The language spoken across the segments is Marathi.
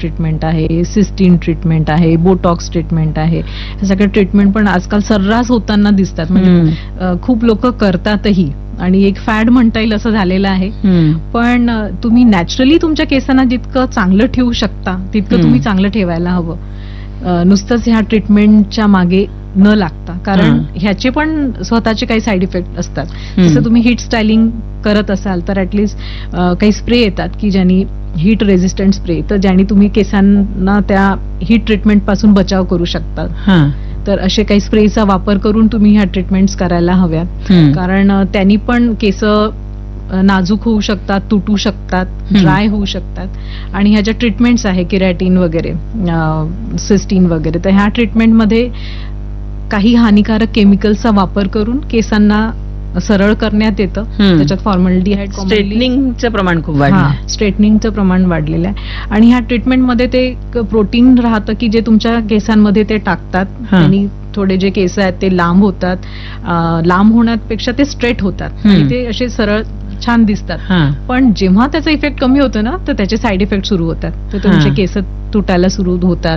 ट्रीटमेंट आहे, सिस्टीन ट्रीटमेंट आहे, बोटॉक्स ट्रीटमेंट आहे. हे सगळे ट्रीटमेंट पण आजकाल सर्रास होताना दिसतात. म्हणजे खूप लोक करतातही आणि एक फॅड म्हणता येईल असं झालेलं आहे. पण तुम्ही नॅचरली तुमच्या केसांना जितकं चांगलं ठेवू शकता तितकं तुम्ही चांगलं ठेवायला हवं. नुसतंच ह्या ट्रीटमेंटच्या मागे न लागता, कारण ह्याचे पण स्वतःचे काही साईड इफेक्ट असतात. जसं तुम्ही हीट स्टायलिंग करत असाल तर ऍटलिस्ट काही स्प्रे येतात की ज्यांनी हीट रेझिस्टंट स्प्रे, तर ज्यांनी तुम्ही केसांना त्या हीट ट्रीटमेंट पासून बचाव करू शकता. तर असे काही स्प्रेचा वापर करून तुम्ही ह्या ट्रीटमेंट्स करायला हव्यात. कारण त्यांनी पण केस नाजूक होऊ शकतात, तुटू शकतात, ड्राय होऊ शकतात. आणि ह्या ज्या ट्रीटमेंट्स आहे केरॅटिन वगैरे, सिस्टीन वगैरे, तर ह्या ट्रीटमेंटमध्ये काही हानिकारक केमिकल्सचा वापर करून केसांना सरळ करण्यात येतं. त्याच्यात फॉर्मल्डिहाइड, स्ट्रेटनिंगचं प्रमाण खूप वाढलं, स्ट्रेटनिंगचं प्रमाण वाढलेलं आहे. आणि ह्या ट्रीटमेंटमध्ये ते प्रोटीन राहतं की जे तुमच्या केसांमध्ये ते टाकतात आणि थोडे जे केस आहेत ते लांब होतात. लांब होण्यापेक्षा ते स्ट्रेट होतात आणि ते असे सरळ छान दिसतात. पण जेव्हा त्याचा इफेक्ट कमी होतो ना, तर त्याचे साईड इफेक्ट सुरू होतात. तर तुमचे केस तुटायला सुरू होतात.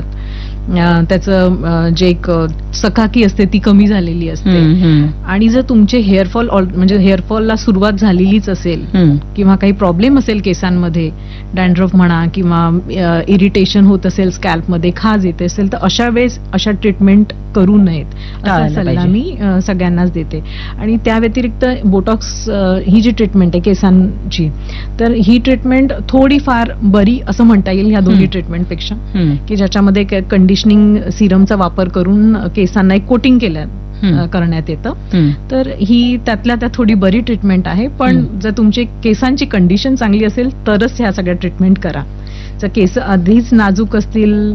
त्याचं जे एक चकाकी असते ती कमी झालेली असते. आणि जर तुमचे हेअरफॉल म्हणजे हेअरफॉलला सुरुवात झालेलीच असेल किंवा काही प्रॉब्लेम असेल केसांमध्ये, डॅन्ड्रफ म्हणा किंवा इरिटेशन होत असेल स्कॅल्पमध्ये, खाज येते असेल, तर अशा वेळेस अशा ट्रीटमेंट करू नयेत असा सल्ला मी सगळ्यांनाच देते. आणि त्या व्यतिरिक्त बोटॉक्स ही जी ट्रीटमेंट आहे केसांची, तर ही ट्रीटमेंट थोडीफार बरी असं म्हणता येईल ह्या दोन्ही ट्रीटमेंटपेक्षा, की ज्याच्यामध्ये कंडिशनिंग सिरमचा वापर करून केसांना एक कोटिंग करण्यात येतं. तर ही त्यातल्या त्यात थोडी बरी ट्रीटमेंट आहे. पण जर तुमची केसांची कंडिशन चांगली असेल तरच ह्या सगळ्या ट्रीटमेंट करा. जर केस आधीच नाजूक असतील,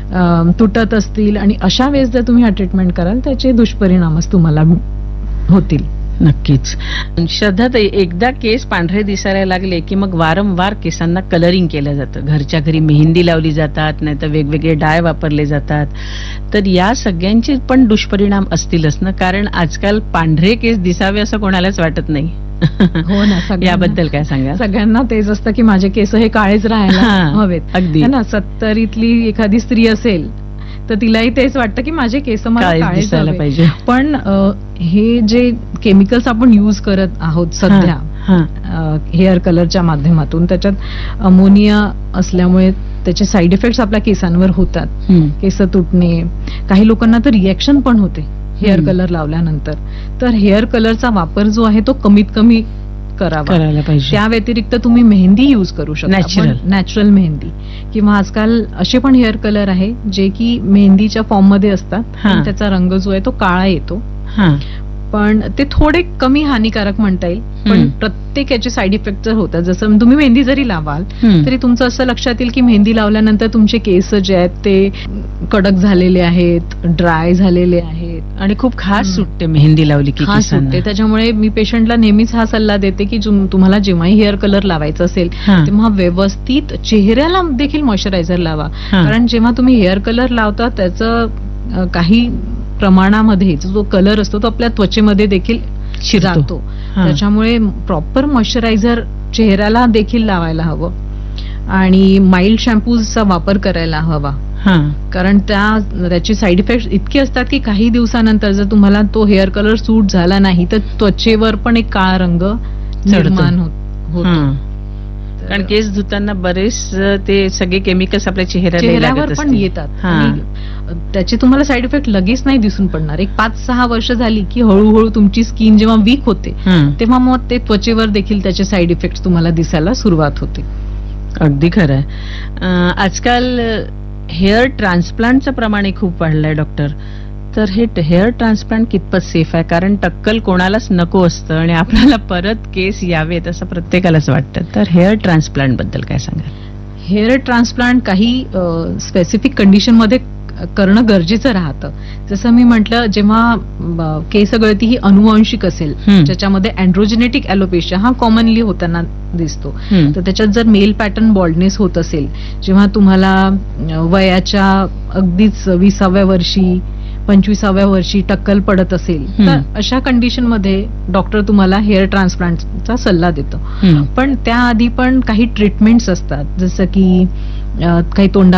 तुटत असतील आणि अशा वेळेस जर तुम्ही हा ट्रीटमेंट कराल त्याचे दुष्परिणामच तुम्हाला होतील. नक्कीच. श्रद्धा, एकदा केस पांढरे दिसायला लागले की मग वारंवार केसांना कलरिंग केलं जातं. घरच्या घरी मेहंदी लावली जातात, नाहीतर वेगवेगळे डाय वापरले जातात. तर या सगळ्यांचे पण दुष्परिणाम असतीलच ना, कारण आजकाल पांढरे केस दिसावे असं कोणालाच वाटत नाही. हो ना. याबद्दल काय सांगा? सगळ्यांना तेच असतं की माझे केस हे काळेच राहायला हवेत. अगदी ना. 70तली एखादी स्त्री असेल तर तिलाही तेच वाटतं की माझे केस मला काळे दिसायला पाहिजे. पण हे जे केमिकल्स आपण युज करत आहोत सध्या हेअर कलरच्या माध्यमातून, त्याच्यात अमोनिया असल्यामुळे त्याचे साईड इफेक्ट्स आपल्या केसांवर होतात. केस तुटणे, काही लोकांना तर रिएक्शन पण होते हेअर कलर लावल्यानंतर. तर हेअर कलरचा वापर जो आहे तो कमीत कमी करायला पाहिजे. त्या व्यतिरिक्त तुम्ही मेहंदी युज करू शकता, नॅचरल मेहंदी, किंवा आजकाल असे पण हेअर कलर आहे जे की मेहंदीच्या फॉर्म मध्ये असतात. त्याचा रंग जो आहे तो काळा येतो. पण ते थोडे कमी हानिकारक म्हणता येईल. पण प्रत्येक याचे साईड इफेक्ट जर होतात, जसं तुम्ही मेहंदी जरी लावाल तरी तुमचं असं लक्षात येईल की मेहंदी लावल्यानंतर तुमचे केस जे आहेत ते कडक झालेले आहेत, ड्राय झालेले आहेत आणि खूप खास सुटते मेहंदी लावली की खास सुटते. त्याच्यामुळे मी पेशंटला नेहमीच हा सल्ला देते की तुम्हाला जेव्हाही हेअर कलर लावायचा असेल तेव्हा व्यवस्थित चेहऱ्याला देखील मॉइश्चरायझर लावा. कारण जेव्हा तुम्ही हेअर कलर लावता त्याचं काही प्रमाणामध्ये जो कलर असतो तो आपल्या त्वचेमध्ये देखील शिरतो. त्याच्यामुळे प्रॉपर मॉइश्चरायझर चेहऱ्याला देखील लावायला हवं आणि माइल्ड शॅम्पूचा वापर करायला हवा. कारण त्याचे साईड इफेक्ट इतके असतात की काही दिवसानंतर जर तुम्हाला तो हेअर कलर सूट झाला नाही तर त्वचेवर पण एक काळा रंग निर्माण होतो. कारण केस धुताना बरेच ते सगळे केमिकल्स आपल्या चेहऱ्यावर पण येतात. त्याचे तुम्हाला साईड इफेक्ट लगेच नाही दिसून पडणार. एक 5-6 वर्ष झाली की हळूहळू तुमची स्किन जेव्हा वीक होते तेव्हा मग ते त्वचेवर देखील त्याचे साईड इफेक्ट तुम्हाला दिसायला सुरुवात होते. अगदी खरं आहे. आजकाल हेअर ट्रान्सप्लांटचं प्रमाण खूप वाढलंय डॉक्टर. तर हे हेअर ट्रान्सप्लांट कितपत सेफ आहे? कारण टक्कल कोणालाच नको असतं आणि आपल्याला परत केस यावेत असं प्रत्येकालाच वाटतं. तर हेअर ट्रान्सप्लांट बद्दल काय सांगाल? हेअर ट्रान्सप्लांट काही स्पेसिफिक कंडिशन मध्ये करणं गरजेचं राहतं. जसं मी म्हटलं, जेव्हा केस गळती ही अनुवांशिक असेल, ज्याच्यामध्ये अँड्रोजेनेटिक ॲलोपेशिया हा कॉमनली होताना दिसतो, तर त्याच्यात जर मेल पॅटर्न बॉल्डनेस होत असेल, जेव्हा तुम्हाला वयाच्या अगदीच 20व्या वर्षी 25व्या वर्षी टक्कल पडत असेल, तर अशा कंडिशन मध्ये डॉक्टर तुम्हाला हेअर ट्रान्सप्लांटचा सल्ला देतो. पण त्याआधी पण काही ट्रीटमेंट्स असतात, जसं की काही